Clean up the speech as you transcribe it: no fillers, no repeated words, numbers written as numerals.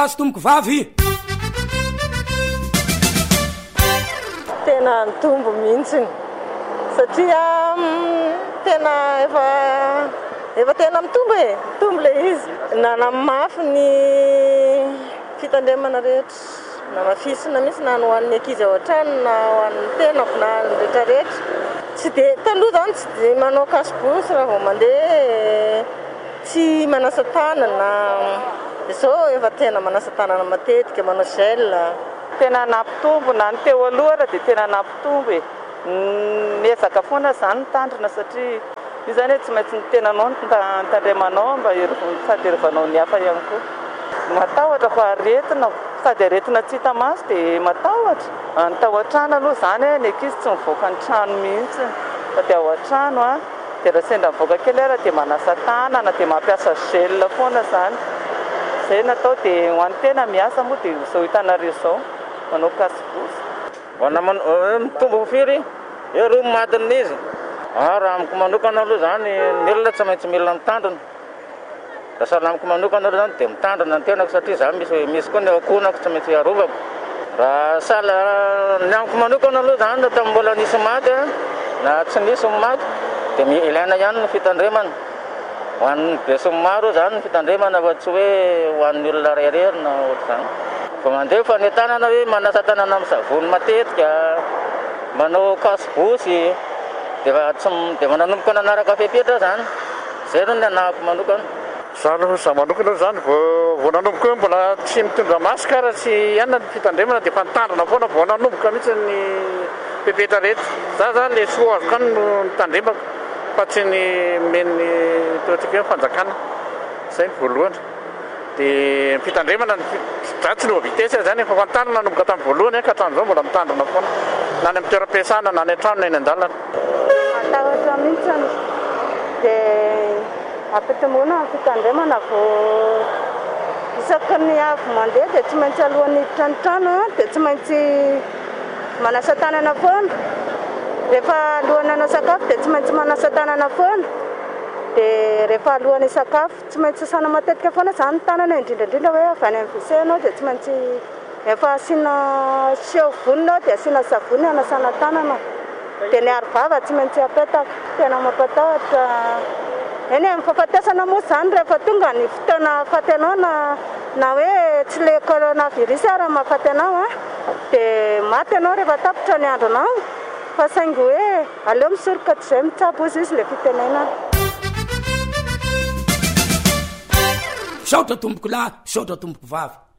azo tomboko vavy tena nitombo mihitsiny satria tena efa tena mitombo mitombo le izy nanamafy ny fitandremana rehetra na mafisina misy na hoan'ny ankizy ao an-trano na hoan'ny tenako na rehetrarehetra tsy de taloha zany tsy de manao kasibosy raha vao mandeha tsy manasa tanana izao efa tena manasa tanana matetika manao gel tena nampitombo na ny teo aloha raha dia tena nampitombo miezaka foana zany nitandrina satria io zany hoe tsy maintsy ny tenanao nitandremanao mba fahaterevanao ny hafa ihany koa matahotra fa aretina sady aretina tsy hita maso dia matahotra ny tao an-trano aloha zany ny ankizy tsy mivoaka ny trano mihitsy fa dia ao an-trano dia raha sendra mivoaka kely raha dia manasa tanana dia mampiasa gel foana zany zay natao dia ho an'ny tena miasa moa dia izao hitanareo izao manao kasibosy mitombo firy eo roa madina izy raha amiko manokana aloha zany ny olona tsy maintsy mila mitandrina da sahala amiko manokana aloha zany dia mitandrina ny tenako satria za misy koa ny akonako tsy maintsy arovako raha sahala ny amiko manokana aloha zany ta mbola nisy maty na tsy nisy maty dia ilaina ihany ny fitandremana ho an'ny besin'ny maro zany ny fitandremana fa tsy hoe ho an'ny olona reherery na ohatr' zany fa mandeha fa ny tanana hoe manasa tanana amin'ny savony matetika manao kasibosy dia mananomboka nanaraka fepetra zany zay no ny anahako manokana za manokana zany vao nanomboka hoe mbola tsy mitondra maska raha tsy ianina ny fitandremana dia fa nitandrina foana vao nanomboka mihitsy ny pepetra rehetra za zany le soa azo kany no nitandremako fa tsy ny men'ny toetrika hoe fanjakana zay ny voalohany dia fitandremana za tsy nova vitesy zany efa fantandrina nanomboka tamin'ny voalohany ka hatramin'izao mbola mitandrina foana na ny amin'ny toeram-piasana na ny an-trano na eny an-dalana matahotra mihitsy dia ampitomboana ny fitandremana vao isaky ny avy mandeha dia tsy maintsy alohan'ny hiditra ny trano dia tsy maintsy manasa tanana foana rehefa alohan'ny hanao sakafo dia tsy maintsy manasa tanana foana dia rehefa alohan'ny sakafo tsy maintsy sasana matetika foana zany ny tanana indrindrandrindra hoe avy any amin'ny WC anao dia tsy maintsy efa asiana seovonina dia asiana savony hanasana tanana dia ny arovava tsy maintsy apetaka tena mampatahotra eny amin'ny fahafatesana moa zany rehefa tonga ny fotoana faty anao na hoe tsy le coronavirus raha mahafaty anao dia maty anao rehefa tapitra ny andronao fa saingy hoe aleo misoroka tsy izay mitsabo izy le fitenenana saotra tomboko lahy saotra tomboko vavy